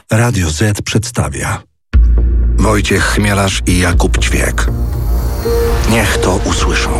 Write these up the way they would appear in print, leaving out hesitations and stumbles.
Radio Z przedstawia Wojciech Chmielarz i Jakub Ćwiek. Niech to usłyszą.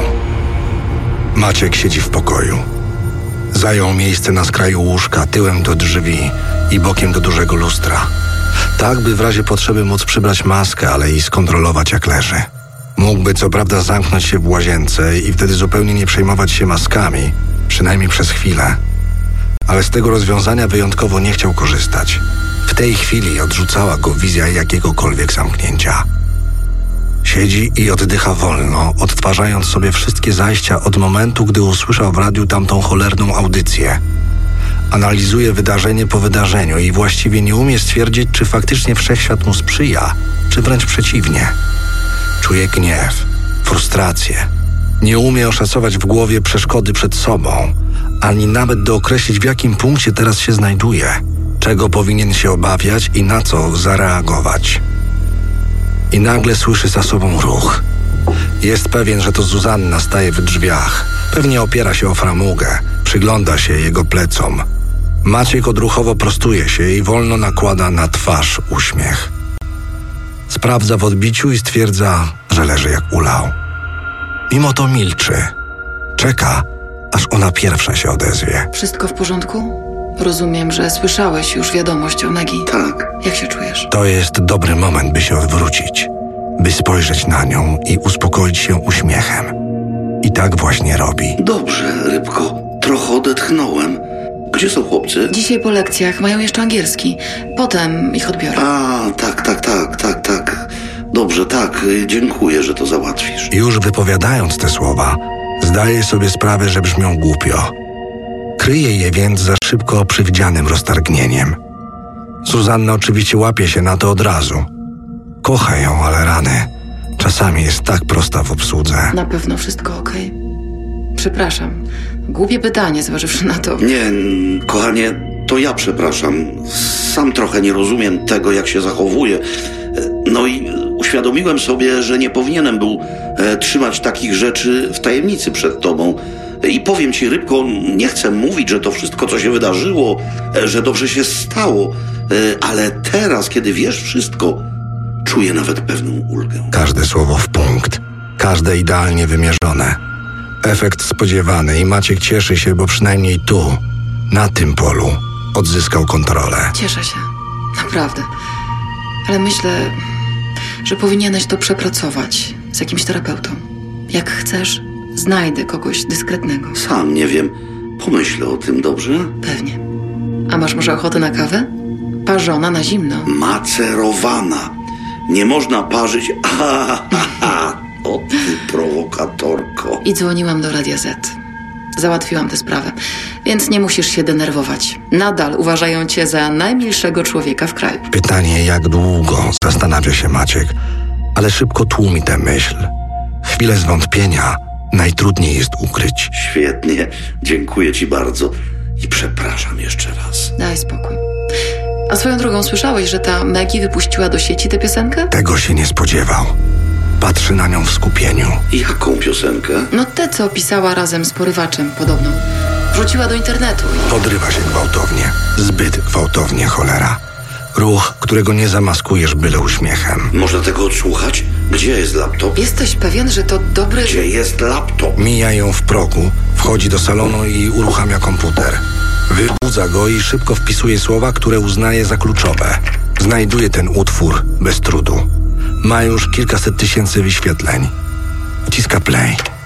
Maciek siedzi w pokoju. Zajął miejsce na skraju łóżka, tyłem do drzwi i bokiem do dużego lustra. Tak, by w razie potrzeby móc przybrać maskę, ale i skontrolować, jak leży. Mógłby co prawda zamknąć się w łazience i wtedy zupełnie nie przejmować się maskami, przynajmniej przez chwilę. Ale z tego rozwiązania wyjątkowo nie chciał korzystać. W tej chwili odrzucała go wizja jakiegokolwiek zamknięcia. Siedzi i oddycha wolno, odtwarzając sobie wszystkie zajścia od momentu, gdy usłyszał w radiu tamtą cholerną audycję. Analizuje wydarzenie po wydarzeniu i właściwie nie umie stwierdzić, czy faktycznie wszechświat mu sprzyja, czy wręcz przeciwnie. Czuje gniew, frustrację. Nie umie oszacować w głowie przeszkody przed sobą, ani nawet dookreślić, w jakim punkcie teraz się znajduje, czego powinien się obawiać i na co zareagować. I nagle słyszy za sobą ruch. Jest pewien, że to Zuzanna staje w drzwiach. Pewnie opiera się o framugę, przygląda się jego plecom. Maciek odruchowo prostuje się i wolno nakłada na twarz uśmiech. Sprawdza w odbiciu i stwierdza, że leży jak ulał. Mimo to milczy. Czeka, aż ona pierwsza się odezwie. Wszystko w porządku? Rozumiem, że słyszałeś już wiadomość o Megi. Tak. Jak się czujesz? To jest dobry moment, by się odwrócić, by spojrzeć na nią i uspokoić się uśmiechem. I tak właśnie robi. Dobrze, rybko. Trochę odetchnąłem. Gdzie są chłopcy? Dzisiaj po lekcjach mają jeszcze angielski. Potem ich odbiorę. A, tak. Dobrze, tak. Dziękuję, że to załatwisz. Już wypowiadając te słowa, zdaje sobie sprawę, że brzmią głupio. Kryje je więc za szybko przewidzianym roztargnieniem. Zuzanna oczywiście łapie się na to od razu. Kocha ją, ale rany. Czasami jest tak prosta w obsłudze. Na pewno wszystko okej? Przepraszam. Głupie pytanie, zważywszy na to. Nie, kochanie, to ja przepraszam. Sam trochę nie rozumiem tego, jak się zachowuje. No i uświadomiłem sobie, że nie powinienem był trzymać takich rzeczy w tajemnicy przed tobą. I powiem ci, rybko, nie chcę mówić, że to wszystko, co się wydarzyło, że dobrze się stało, ale teraz, kiedy wiesz wszystko, czuję nawet pewną ulgę. Każde słowo w punkt, każde idealnie wymierzone. Efekt spodziewany i Maciek cieszy się, bo przynajmniej tu, na tym polu, odzyskał kontrolę. Cieszę się. Naprawdę. Ale myślę, że powinieneś to przepracować z jakimś terapeutą. Jak chcesz, znajdę kogoś dyskretnego. Sam nie wiem. Pomyślę o tym, dobrze? Pewnie. A masz może ochotę na kawę? Parzona na zimno. Macerowana. Nie można parzyć... O ty prowokatorko. I dzwoniłam do Radia Z. Załatwiłam tę sprawę, więc nie musisz się denerwować. Nadal uważają cię za najmilszego człowieka w kraju. Pytanie, jak długo, zastanawia się Maciek, ale szybko tłumi tę myśl. Chwilę zwątpienia najtrudniej jest ukryć. Świetnie. Dziękuję ci bardzo. I przepraszam jeszcze raz. Daj spokój. A swoją drogą słyszałeś, że ta Megi wypuściła do sieci tę piosenkę? Tego się nie spodziewał. Patrzy na nią w skupieniu. Jaką piosenkę? No tę, co pisała razem z porywaczem podobną. Wrzuciła do internetu i... Podrywa się gwałtownie. Zbyt gwałtownie, cholera. Ruch, którego nie zamaskujesz byle uśmiechem. Można tego odsłuchać? Gdzie jest laptop? Jesteś pewien, że to dobry... Gdzie jest laptop? Mija ją w progu, wchodzi do salonu i uruchamia komputer. Wybudza go i szybko wpisuje słowa, które uznaje za kluczowe. Znajduje ten utwór bez trudu. Ma już kilkaset tysięcy wyświetleń. Wciska play.